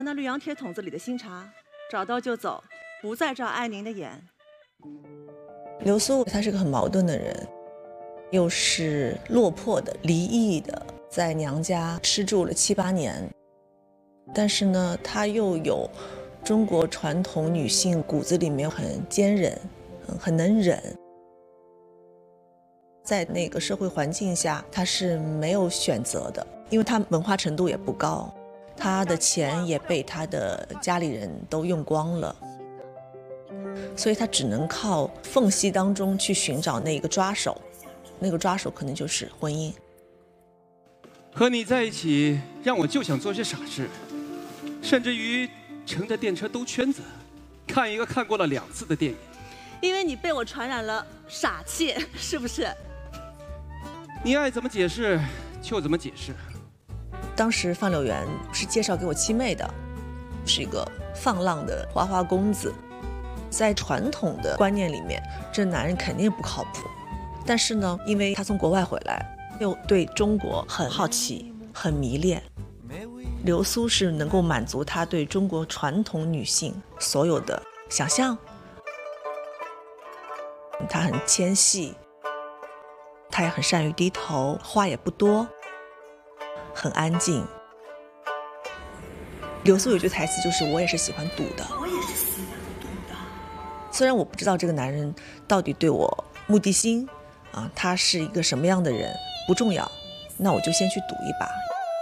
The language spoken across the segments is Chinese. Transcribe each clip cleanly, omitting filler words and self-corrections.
那绿洋铁桶子里的新茶，找到就走，不再照爱您的眼。 流苏他是个很矛盾的人，又是落魄的、离异的，在娘家吃住了7、8年，但是呢，他又有中国传统女性骨子里面很坚韧、很能忍。在那个社会环境下，他是没有选择的，因为他文化程度也不高，他的钱也被他的家里人都用光了，所以他只能靠缝隙当中去寻找那个抓手，那个抓手可能就是婚姻。 和你在一起，让我就想做些傻事，甚至于乘着电车兜圈子，看一个看过了2次的电影。 因为你被我传染了傻气，是不是？ 你爱怎么解释就怎么解释。 当时范柳原是介绍给我七妹的，是一个放浪的花花公子。在传统的观念里面，这男人肯定不靠谱。但是呢，因为他从国外回来，又对中国很好奇、很迷恋，流苏是能够满足他对中国传统女性所有的想象。他很纤细，他也很善于低头，话也不多，很安静。流苏有句台词就是我也是喜欢赌的，我也是喜欢赌的。虽然我不知道这个男人到底对我目的心他是一个什么样的人不重要，那我就先去赌一把。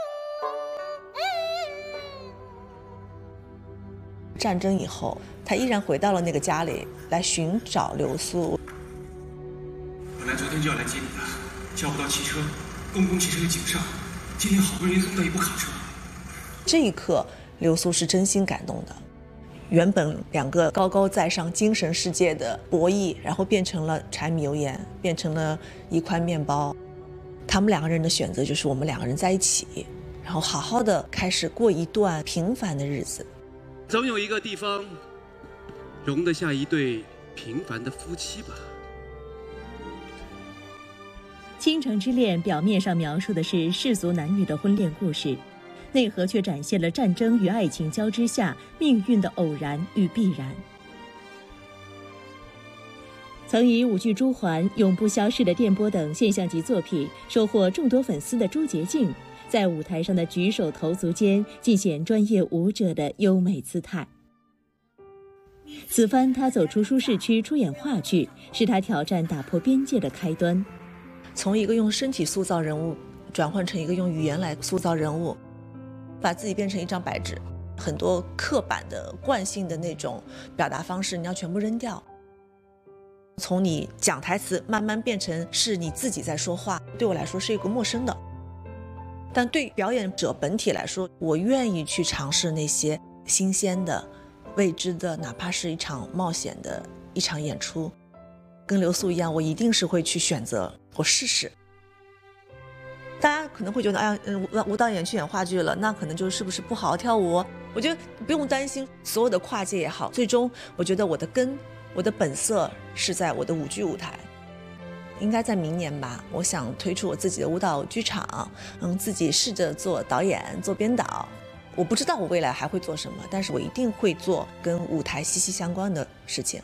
战争以后，他依然回到了那个家里来寻找流苏。 本来昨天就要来接你的，叫不到汽车，公共汽车的井上，今天好不容易送到一部卡车。 这一刻，流苏是真心感动的。原本2个高高在上精神世界的博弈，然后变成了柴米油盐，变成了一块面包。他们2个人的选择就是我们2个人在一起，然后好好的开始过一段平凡的日子。 总有一个地方容得下一对平凡的夫妻吧。 倾城之恋表面上描述的是世俗男女的婚恋故事，内核却展现了战争与爱情交织下命运的偶然与必然。曾以舞剧《朱鹮》《永不消逝的电波》等现象级作品收获众多粉丝的朱洁静，在舞台上的举手投足间尽显专业舞者的优美姿态。此番他走出舒适区出演话剧，是他挑战打破边界的开端。 从一个用身体塑造人物转换成一个用语言来塑造人物，把自己变成一张白纸，很多刻板的惯性的那种表达方式你要全部扔掉。从你讲台词慢慢变成是你自己在说话，对我来说是一个陌生的，但对表演者本体来说，我愿意去尝试那些新鲜的未知的，哪怕是一场冒险的一场演出。跟流苏一样，我一定是会去选择我试试。大家可能会觉得舞蹈演员去演话剧了，那可能就是不是不好好跳舞。我觉得不用担心所有的跨界也好，最终我觉得我的根，我的本色是在我的舞剧舞台。应该在明年吧，我想推出我自己的舞蹈剧场，自己试着做导演做编导。我不知道我未来还会做什么，但是我一定会做跟舞台息息相关的事情。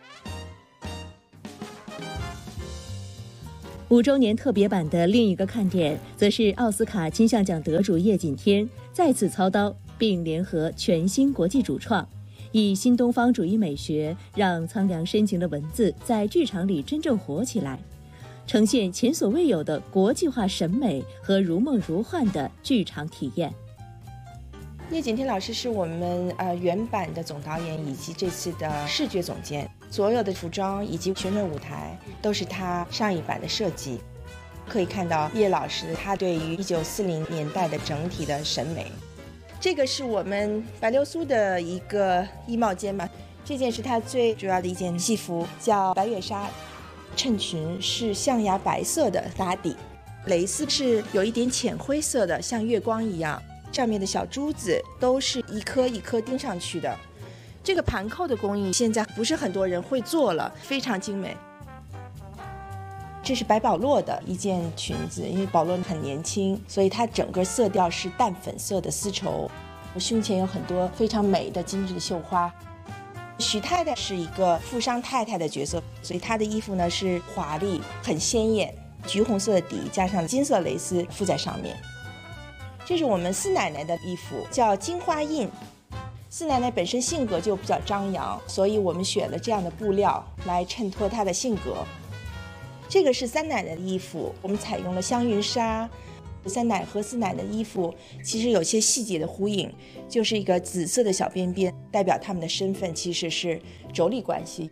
5周年特别版的另一个看点，则是奥斯卡金像奖得主叶锦添再次操刀，并联合全新国际主创，以新东方主义美学，让苍凉深情的文字在剧场里真正活起来，呈现前所未有的国际化审美和如梦如幻的剧场体验。 叶锦添老师是我们原版的总导演以及这次的视觉总监，所有的服装以及旋转舞台都是他上一版的设计。可以看到叶老师他对于1940年代的整体的审美。这个是我们白流苏的一个衣帽间嘛，这件是他最主要的一件戏服，叫白月纱，衬裙是象牙白色的打底，蕾丝是有一点浅灰色的，像月光一样，上面的小珠子都是一颗一颗钉上去的。这个盘扣的工艺现在不是很多人会做了，非常精美。这是白保罗的一件裙子，因为保罗很年轻，所以它整个色调是淡粉色的丝绸。 胸前有很多非常美的精致的绣花。许太太是一个富商太太的角色，所以她的衣服呢是华丽、很鲜艳，橘红色的底加上金色蕾丝附在上面。这是我们四奶奶的衣服，叫金花印。四奶奶本身性格就比较张扬，所以我们选了这样的布料来衬托她的性格。这个是三奶奶的衣服，我们采用了香云纱。三奶和四奶奶的衣服其实有些细节的呼应，就是一个紫色的小边边，代表他们的身份其实是妯娌关系。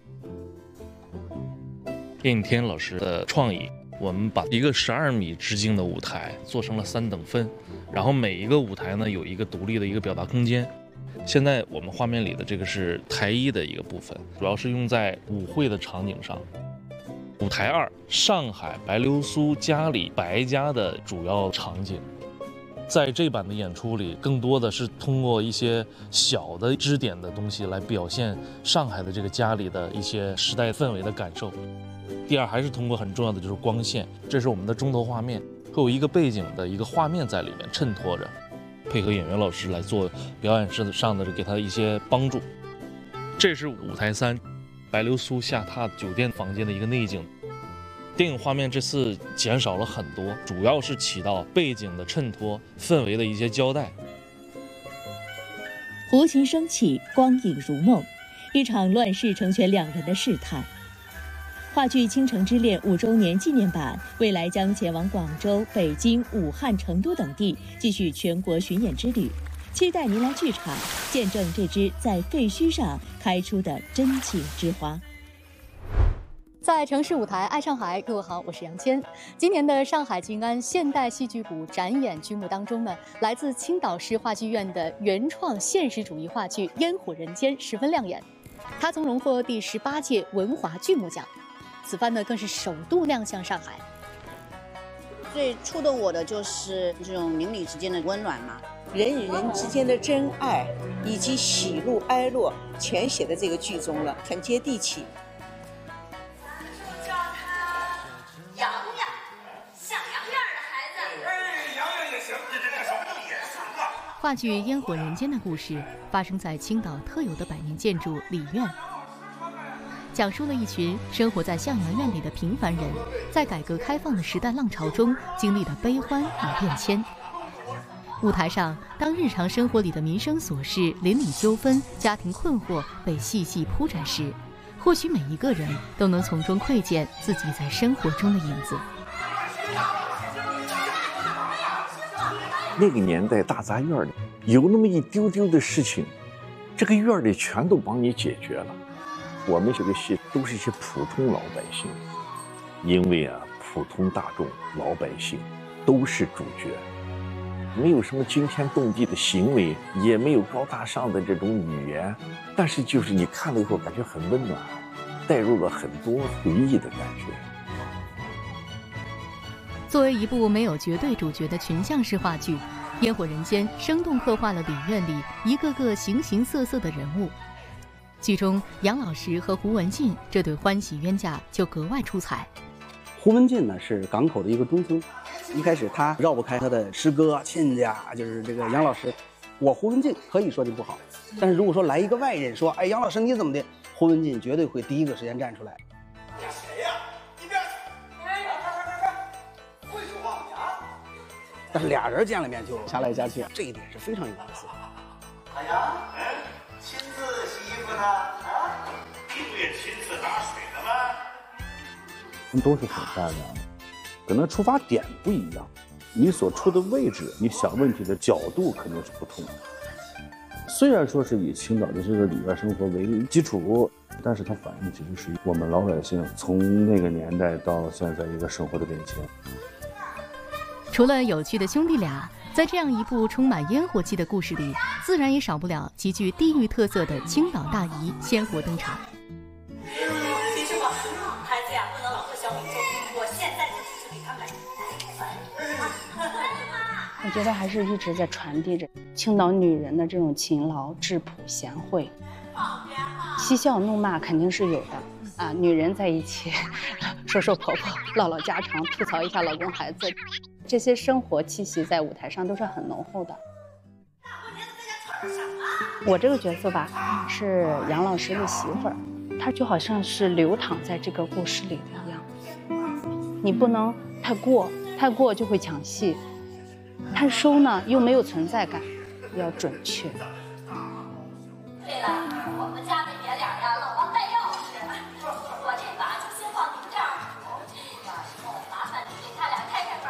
叶应天老师的创意，我们把一个12米直径的舞台做成了3等分，然后每一个舞台呢有一个独立的一个表达空间。现在我们画面里的这个是台1的一个部分，主要是用在舞会的场景上。舞台2，上海白流苏家里白家的主要场景。在这版的演出里，更多的是通过一些小的支点的东西来表现上海的这个家里的一些时代氛围的感受。第二，还是通过很重要的就是光线，这是我们的中头画面，会有一个背景的一个画面在里面衬托着，配合演员老师来做表演上的给他一些帮助。这是舞台3，白流苏下榻酒店房间的一个内景。电影画面这次减少了很多，主要是起到背景的衬托、氛围的一些交代。 胡琴升起，光影如梦，一场乱世成全两人的试探。话剧《倾城之恋》5周年纪念版未来将前往广州、北京、武汉、成都等地，继续全国巡演之旅。期待您来剧场见证这支在废墟上开出的真情之花。 在城市舞台爱上海，各位好，我是杨谦。今年的上海静安现代戏剧谷展演剧目当中呢，来自青岛市话剧院的原创现实主义话剧《烟火人间》十分亮眼，它曾荣获第18届文华剧目奖，此番呢更是首度亮相上海。 最触动我的就是这种邻里之间的温暖嘛， 人与人之间的真爱以及喜怒哀乐全写在这个剧中了，很接地气。 话剧《烟火人间》的故事发生在青岛特有的百年建筑礼院，讲述了一群生活在向阳院里的平凡人，在改革开放的时代浪潮中经历的悲欢与变迁。舞台上，当日常生活里的民生琐事、邻里纠纷、家庭困惑被细细铺展时，或许每一个人都能从中窥见自己在生活中的影子。 那个年代大杂院里有那么一丢丢的事情，这个院里全都帮你解决了。我们这个戏都是一些普通老百姓，因为普通大众老百姓都是主角，没有什么惊天动地的行为，也没有高大上的这种语言，但是就是你看了以后感觉很温暖，带入了很多回忆的感觉。 作为一部没有绝对主角的群像式话剧，《烟火人间》生动刻画了礼院里一个个形形色色的人物。剧中杨老师和胡文进这对欢喜冤家就格外出彩。 胡文进呢是港口的一个中村，一开始他绕不开他的师哥亲家，就是这个杨老师。我胡文进可以说就不好，但是如果说来一个外人说，哎，杨老师你怎么的，胡文进绝对会第一个时间站出来。 谁呀？你别，会说话呀？ 但是俩人见了面就掐来掐去，这一点是非常有意思。 哎呀，亲自洗衣服呢？啊，你不也亲自打水的吗？ 他们都是很善良的，可能出发点不一样，你所处的位置，你想问题的角度肯定是不同的。虽然说是以青岛的这个里边生活为基础，但是它反映其实是我们老百姓从那个年代到现在一个生活的变迁。 除了有趣的兄弟俩，在这样一部充满烟火气的故事里，自然也少不了极具地域特色的青岛大姨鲜活登场。 听说孩子呀，不能老和小米做，我现在就给他买奶粉。 我觉得还是一直在传递着青岛女人的这种勤劳、质朴、贤惠。嬉笑怒骂肯定是有的啊，女人在一起说说婆婆、唠唠家常、吐槽一下老公孩子，这些生活气息在舞台上都是很浓厚的。 我这个角色吧，是杨老师的媳妇儿，她就好像是流淌在这个故事里一样。你不能太过就会抢戏，太收呢又没有存在感，要准确。 对了，我们家的爷俩呀，老忘带钥匙，我这把就先放您这儿。麻烦你给他俩开开门。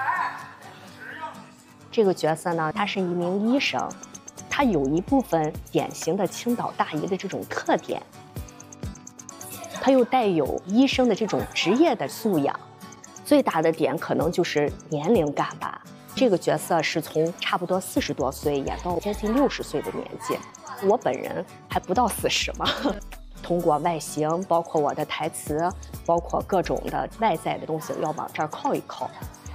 这个角色呢，他是一名医生，他有一部分典型的青岛大姨的这种特点，他又带有医生的这种职业的素养。最大的点可能就是年龄感吧。这个角色是从差不多40多岁演到接近60岁的年纪，我本人还不到40嘛。通过外形，包括我的台词，包括各种的外在的东西，要往这儿靠一靠。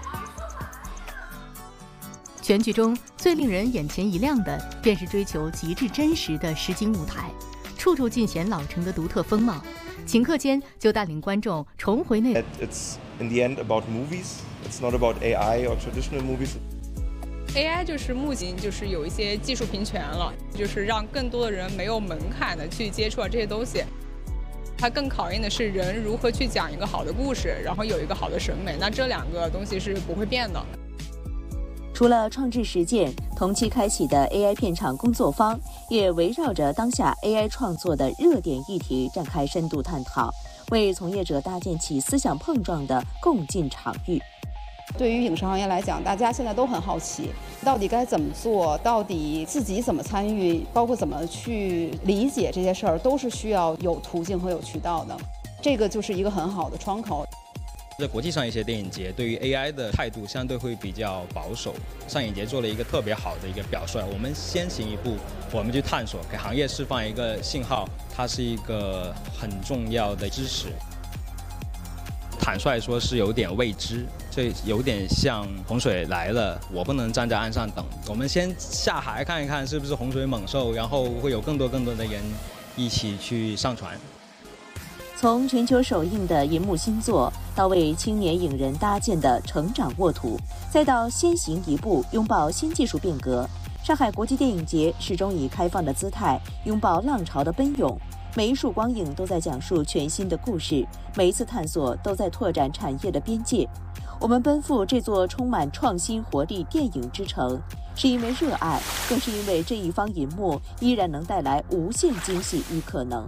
全剧中最令人眼前一亮的，便是追求极致真实的实景舞台，处处尽显老城的独特风貌。顷刻间就带领观众重回那。 It's in the end about movies. It's not about AI or traditional movies. AI 就是目前就是有一些技术平权了，就是让更多的人没有门槛的去接触到这些东西。它更考验的是人如何去讲一个好的故事，然后有一个好的审美。那这两个东西是不会变的。 除了创制实践，同期开启的 AI 片场工作坊也围绕着当下 AI 创作的热点议题展开深度探讨，为从业者搭建起思想碰撞的共进场域。 对于影视行业来讲，大家现在都很好奇，到底该怎么做，到底自己怎么参与，包括怎么去理解这些事儿，都是需要有途径和有渠道的。这个就是一个很好的窗口。 在国际上一些电影节对于 AI 的态度相对会比较保守，上影节做了一个特别好的一个表率，我们先行一步，我们去探索，给行业释放一个信号，它是一个很重要的知识。坦率说是有点未知，这有点像洪水来了，我不能站在岸上等，我们先下海看一看是不是洪水猛兽，然后会有更多的人一起去上船。 从全球首映的银幕新作，到为青年影人搭建的成长沃土，再到先行一步拥抱新技术变革，上海国际电影节始终以开放的姿态拥抱浪潮的奔涌。每一束光影都在讲述全新的故事，每一次探索都在拓展产业的边界。我们奔赴这座充满创新活力电影之城，是因为热爱，更是因为这一方银幕依然能带来无限惊喜与可能。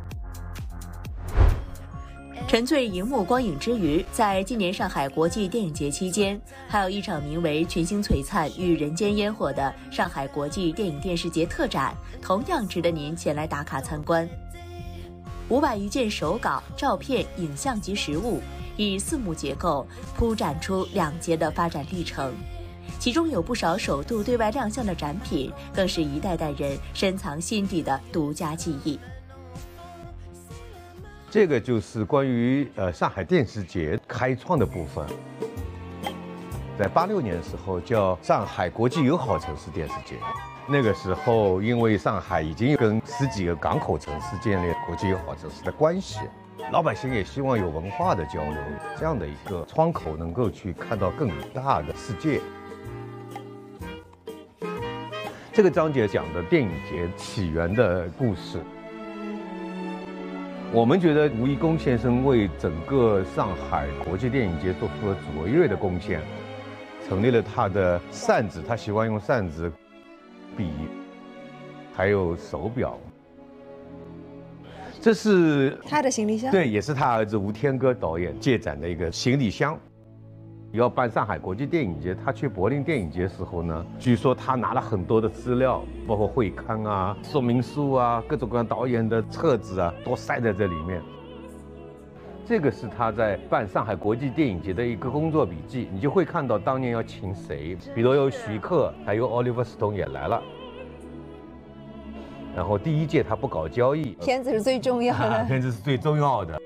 沉醉荧幕光影之余，在今年上海国际电影节期间，还有一场名为《群星璀璨与人间烟火》的上海国际电影电视节特展，同样值得您前来打卡参观。500余件手稿、照片、影像及实物，以4幕结构铺展出2节的发展历程，其中有不少首度对外亮相的展品，更是一代代人深藏心底的独家记忆。 这个就是关于上海电视节开创的部分，在86年的时候叫上海国际友好城市电视节。那个时候，因为上海已经跟10几个港口城市建立国际友好城市的关系，老百姓也希望有文化的交流，这样的一个窗口能够去看到更大的世界。这个章节讲的电影节起源的故事。我们觉得吴贻弓先生为整个上海国际电影节做出了卓越的贡献，成立了他的扇子，他喜欢用扇子、笔，还有手表。这是他的行李箱， 对，也是他儿子吴天歌导演借展的一个行李箱。要办上海国际电影节，他去柏林电影节的时候呢，据说他拿了很多的资料，包括会刊啊、说明书啊、各种各样导演的册子啊，都塞在这里面。这个是他在办上海国际电影节的一个工作笔记，你就会看到当年要请谁，比如有徐克，还有奥利弗·斯通也来了。然后第1届他不搞交易， 片子是最重要的， 片子是最重要的。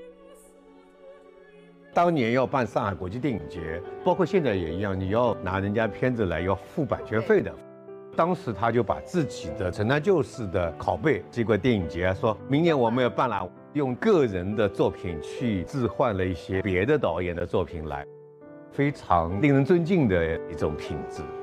当年要办上海国际电影节，包括现在也一样，你要拿人家片子来要付版权费的。当时他就把自己的陈南旧事的拷贝寄过电影节，说明年我们要办了，用个人的作品去置换了一些别的导演的作品来，非常令人尊敬的一种品质。